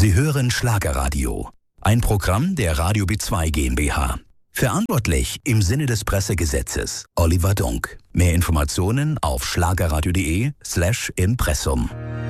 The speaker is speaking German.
Sie hören Schlagerradio, ein Programm der Radio B2 GmbH. Verantwortlich im Sinne des Pressegesetzes Oliver Dunk. Mehr Informationen auf schlagerradio.de/Impressum.